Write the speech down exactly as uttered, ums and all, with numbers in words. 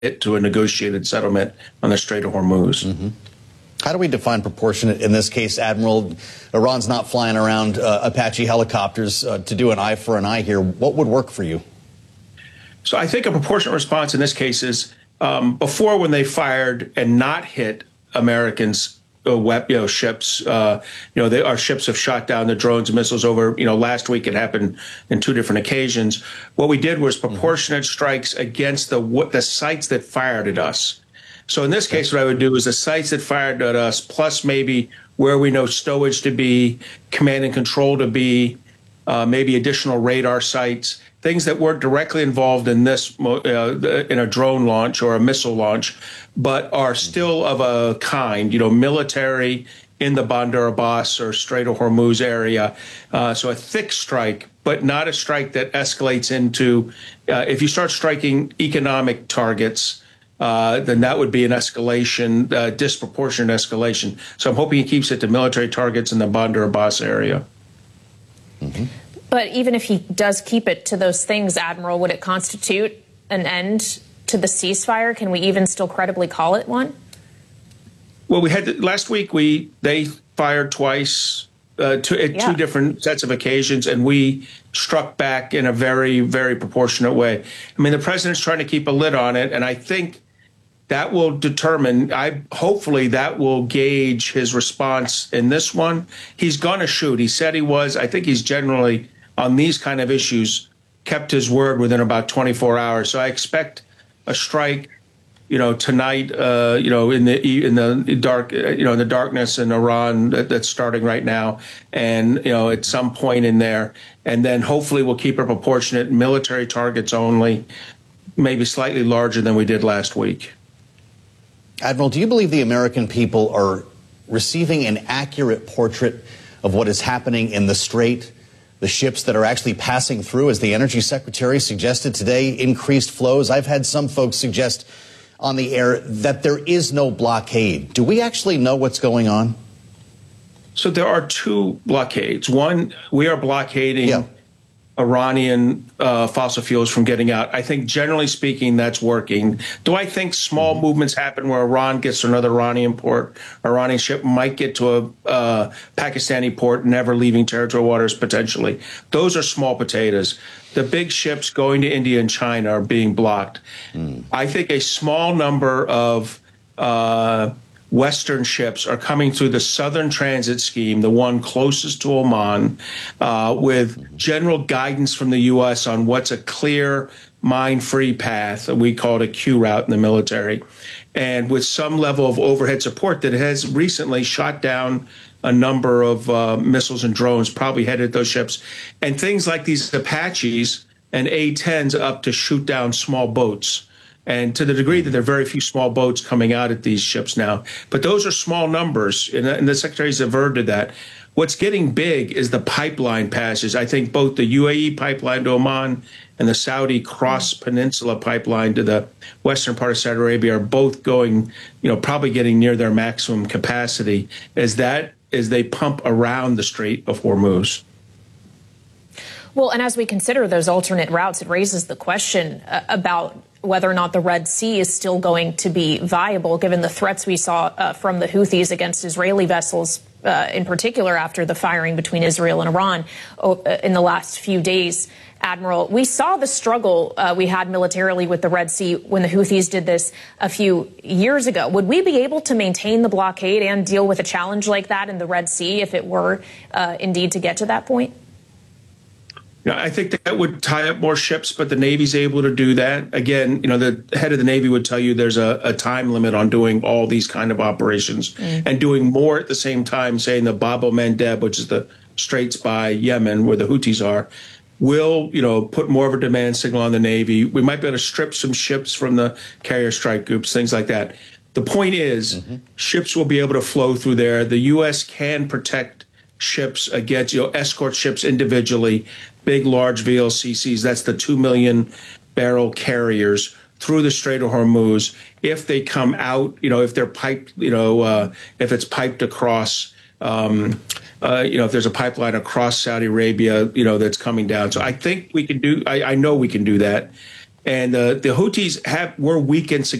to a negotiated settlement on the Strait of Hormuz. Mm-hmm. How do we define proportionate in this case, Admiral? Iran's not flying around uh, Apache helicopters uh, to do an eye for an eye here. What would work for you? So I think a proportionate response in this case is um, before, when they fired and not hit Americans' uh, web, you know, ships, uh, you know, they, our ships have shot down the drones and missiles over, you know, last week it happened in two different occasions. What we did was proportionate strikes against the the sites that fired at us. So in this case, what I would do is the sites that fired at us, plus maybe where we know stowage to be, command and control to be, uh, maybe additional radar sites, things that weren't directly involved in this, uh, in a drone launch or a missile launch, but are still of a kind, you know, military in the Bandar Abbas or Strait of Hormuz area. Uh, so a thick strike, but not a strike that escalates into, uh, if you start striking economic targets, Uh, then that would be an escalation, uh, disproportionate escalation. So I'm hoping he keeps it to military targets in the Bandar Abbas area. Mm-hmm. But even if he does keep it to those things, Admiral, would it constitute an end to the ceasefire? Can we even still credibly call it one? Well, we had to, last week. We they fired twice, uh, two, at yeah. two different sets of occasions, and we struck back in a very, very proportionate way. I mean, the president's trying to keep a lid on it, and I think that will determine, I hopefully that will gauge his response in this one. He's going to shoot. He said he was. I think he's generally, on these kind of issues, kept his word within about twenty-four hours. So I expect a strike, you know, tonight, uh, you know, in the in the dark, you know, in the darkness in Iran that, that's starting right now, and you know, at some point in there, and then hopefully we'll keep it proportionate, military targets only, maybe slightly larger than we did last week. Admiral, do you believe the American people are receiving an accurate portrait of what is happening in the Strait? The ships that are actually passing through, as the Energy Secretary suggested today, increased flows. I've had some folks suggest on the air that there is no blockade. Do we actually know what's going on? So there are two blockades. One, we are blockading yeah. Iranian uh, fossil fuels from getting out. I think generally speaking, that's working. Do I think small mm-hmm. movements happen where Iran gets to another Iranian port, Iranian ship might get to a uh, Pakistani port, never leaving territorial waters potentially? Those are small potatoes. The big ships going to India and China are being blocked. Mm. I think a small number of uh, Western ships are coming through the Southern Transit Scheme, the one closest to Oman, uh, with general guidance from the U S on what's a clear, mine-free path. We call it a Q route in the military, and with some level of overhead support that has recently shot down a number of uh, missiles and drones probably headed at those ships, and things like these Apaches and A tens up to shoot down small boats. And to the degree that there are very few small boats coming out at these ships now. But those are small numbers, and, and the secretary's averted that. What's getting big is the pipeline passes. I think both the U A E pipeline to Oman and the Saudi Cross Peninsula pipeline to the western part of Saudi Arabia are both going, you know, probably getting near their maximum capacity as that as they pump around the Strait of Hormuz. Well, and as we consider those alternate routes, it raises the question uh, about whether or not the Red Sea is still going to be viable, given the threats we saw uh, from the Houthis against Israeli vessels, uh, in particular after the firing between Israel and Iran uh, in the last few days. Admiral, we saw the struggle uh, we had militarily with the Red Sea when the Houthis did this a few years ago. Would we be able to maintain the blockade and deal with a challenge like that in the Red Sea if it were uh, indeed to get to that point? Yeah, I think that would tie up more ships, but the Navy's able to do that. Again, you know, the head of the Navy would tell you there's a, a time limit on doing all these kind of operations mm. and doing more at the same time, saying the Bab el-Mandeb, which is the straits by Yemen where the Houthis are, will, you know, put more of a demand signal on the Navy. We might be able to strip some ships from the carrier strike groups, things like that. The point is, mm-hmm. ships will be able to flow through there. The U S can protect ships against, you know, escort ships individually, big, large V L C Cs. That's the two million barrel carriers through the Strait of Hormuz. If they come out, you know, if they're piped, you know, uh, if it's piped across, um, uh, you know, if there's a pipeline across Saudi Arabia, you know, that's coming down. So I think we can do, I, I know we can do that. And uh, the Houthis have were weakened